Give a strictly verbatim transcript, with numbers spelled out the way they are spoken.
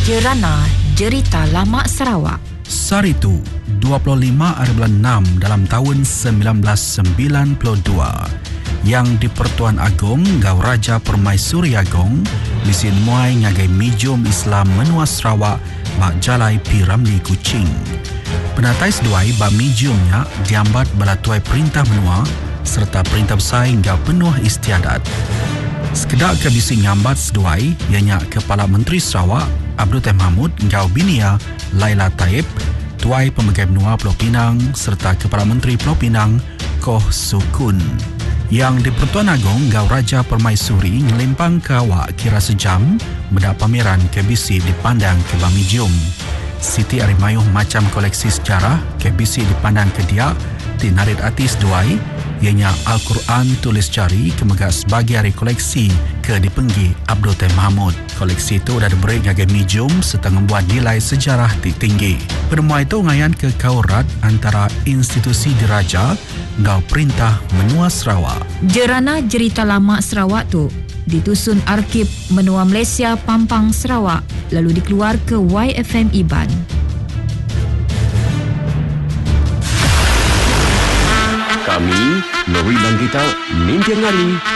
Jerana Jerita Lama Sarawak. Saritu, dua puluh lima hari bulan enam dalam tahun sembilan belas sembilan puluh dua, yang di Pertuan Agong Gau Raja Permaisuri Agong lisin muai ngagai mijum Islam menua Sarawak mak jalai pi Ramli Kuching. Penatai seduai ba mijumnya diambat bala tuai perintah menua serta perintah besar hingga penuh istiadat. Sekedar ke bisi nyambat seduai ianya Kepala Menteri Sarawak Abdul Teh Mahmud Gau Binia Laila Taib, Tuai Pemegai Benua Pulau Pinang serta Kepala Menteri Pulau Pinang Koh Sukun. Yang di Pertuan Agong Gau Raja Permaisuri ngelempang ke awak kira sejam mendapat pameran ke bisi dipandang ke Bamijum. Siti Arimayuh macam koleksi sejarah ke bisi dipandang ke dia di narit artis duai ianya Al-Quran tulis jari kemegak sebagai hari koleksi ke dipenggi Abdul Teh Mahmud. Koleksi itu dah diberi ngagai mijum serta membuat nilai sejarah tinggi. Pertemuan itu ngayan ke kaurat antara institusi diraja Gau Perintah Menua Sarawak. Jerana Jerita Lama Sarawak tu ditusun Arkib Menua Malaysia Pampang Sarawak lalu dikeluar ke Y F M Iban. Kami, Nori Bangkita, Mimpian Ngali.